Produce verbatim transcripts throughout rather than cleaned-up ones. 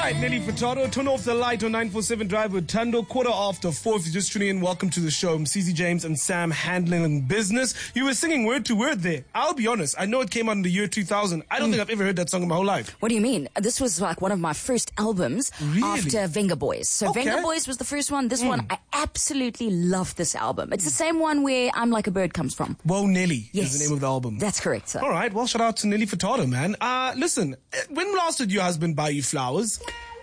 right, Nelly Furtado, turn off the light on nine four seven Drive with Tando. Quarter after four. If you're just tuning in, welcome to the show. I'm C Z James and Sam handling business. You were singing word to word there. I'll be honest, I know it came out in the year two thousand. I don't mm. think I've ever heard that song in my whole life. What do you mean? This was like one of my first albums really? after Venga Boys. So okay. Venga Boys was the first one. This mm. one, I absolutely love this album. It's the same one where I'm Like a Bird comes from. Whoa, Nelly yes. is the name of the album. That's correct, sir. All right, well, shout out to Nelly Furtado, man. Uh, listen, when last did your husband buy you flowers?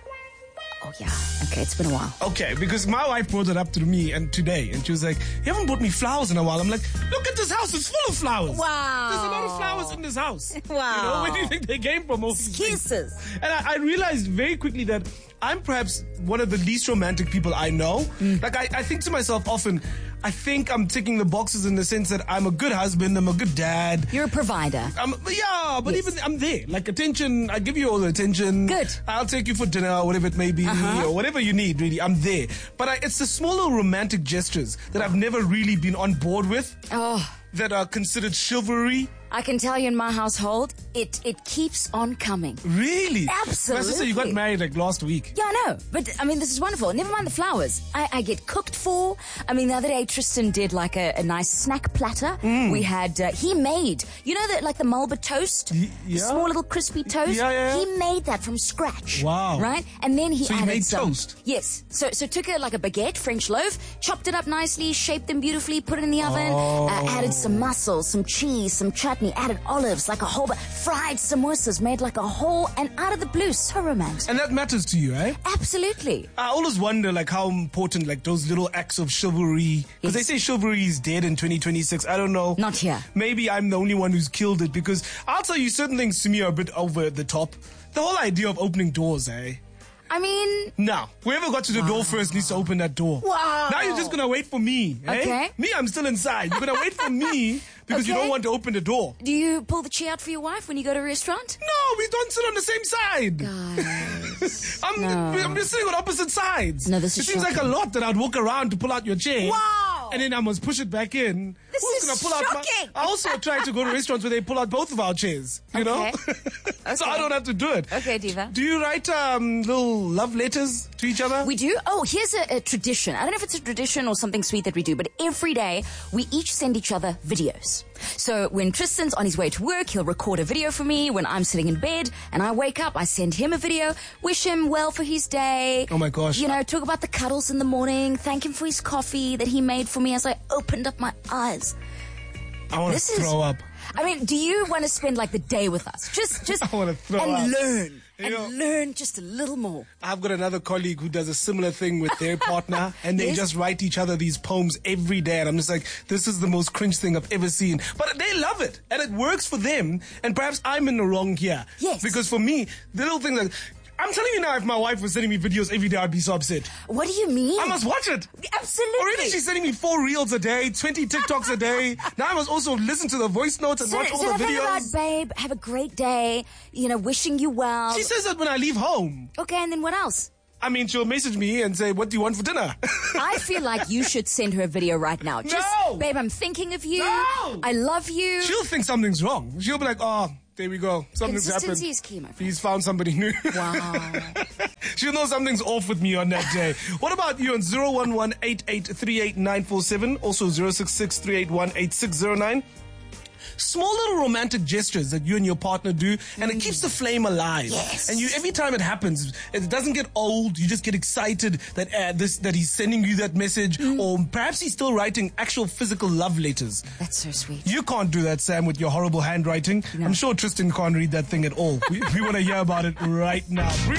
Oh, yeah. Okay, it's been a while. Okay, because my wife brought it up to me and today, and she was like, you haven't bought me flowers in a while. I'm like, look at this house, it's full of flowers. Wow. There's a lot of flowers in this house. Wow. You know, where do you think they came from? Excuses. And I, I realized very quickly that I'm perhaps one of the least romantic people I know. Mm. Like, I, I think to myself often, I think I'm ticking the boxes in the sense that I'm a good husband, I'm a good dad. You're a provider. I'm, yeah, but yes. even I'm there. Like, attention, I give you all the attention. Good. I'll take you for dinner or whatever it may be, uh-huh. or whatever you need, really. I'm there. But I, it's the small little romantic gestures that I've never really been on board with. Oh. That are considered chivalry. I can tell you in my household, it, it keeps on coming. Really? Absolutely. My sister, you got married like last week. Yeah, I know. But, I mean, this is wonderful. Never mind the flowers. I, I get cooked for. I mean, the other day, Tristan did like a, a nice snack platter. Mm. We had, uh, he made, you know, that like the Melba toast? Y- yeah. The small little crispy toast? Yeah, yeah, yeah. He made that from scratch. Wow. Right? And then he so added you made some. toast? Yes. So, so took it like a baguette, French loaf, chopped it up nicely, shaped them beautifully, put it in the oven, oh. uh, added some mussels, some cheese, some chutney, added olives, like a whole, fried samosas, made like a whole, and out of the blue, so romantic. And that matters to you, eh? Absolutely. I always wonder, like, how important, like, those little acts of chivalry, because yes. they say chivalry is dead in twenty twenty-six. I don't know. Not here. Maybe I'm the only one who's killed it, because I'll tell you, certain things to me are a bit over the top. The whole idea of opening doors, eh? I mean... Now, whoever got to the wow. door first needs to open that door. Wow. Now you're just going to wait for me, eh? Okay. Me, I'm still inside. You're going to wait for me because okay. you don't want to open the door. Do you pull the chair out for your wife when you go to a restaurant? No, we don't sit on the same side. Guys, I'm, no. I'm just sitting on opposite sides. No, this it is It seems shocking. like a lot that I'd walk around to pull out your chair. Wow. And then I must push it back in. This Who's is gonna pull shocking. Out my, I also try to go to restaurants where they pull out both of our chairs. You okay. know? okay. So I don't have to do it. Okay, Diva. Do you write um, little love letters to each other? We do. Oh, here's a, a tradition. I don't know if it's a tradition or something sweet that we do, but every day we each send each other videos. So when Tristan's on his way to work, he'll record a video for me. When I'm sitting in bed and I wake up, I send him a video, wish him well for his day. Oh my gosh. You know, talk about the cuddles in the morning, thank him for his coffee that he made for me as I opened up my eyes. I want to throw is, up. I mean, do you want to spend like the day with us? Just, just, I want to throw and up. learn. You and know, learn just a little more. I've got another colleague who does a similar thing with their partner, and they yes? just write each other these poems every day, and I'm just like, this is the most cringe thing I've ever seen. But they love it, and it works for them, and perhaps I'm in the wrong here. Yes. Because for me, the little thing that... I'm telling you now, if my wife was sending me videos every day, I'd be so upset. What do you mean? I must watch it. Absolutely. Already she's sending me four reels a day, twenty TikToks a day. Now I must also listen to the voice notes and so, watch all so the videos. About, babe, have a great day, you know, wishing you well. She says that when I leave home. Okay, and then what else? I mean, she'll message me and say, what do you want for dinner? I feel like you should send her a video right now. Just, no! Babe, I'm thinking of you. No! I love you. She'll think something's wrong. She'll be like, oh, there we go. Something's happened. Consistency is key, my friend. He's found somebody new. Wow. She'll know something's off with me on that day. What about you on zero one one, eight eight three eight, nine four seven, also zero six six, three eight one, eight six zero nine? Small little romantic gestures that you and your partner do, and it keeps the flame alive. Yes. And you, every time it happens, it doesn't get old. You just get excited that uh, this that he's sending you that message, mm. or perhaps he's still writing actual physical love letters. That's so sweet. You can't do that, Sam, with your horrible handwriting. No. I'm sure Tristan can't read that thing at all. We, we want to hear about it right now.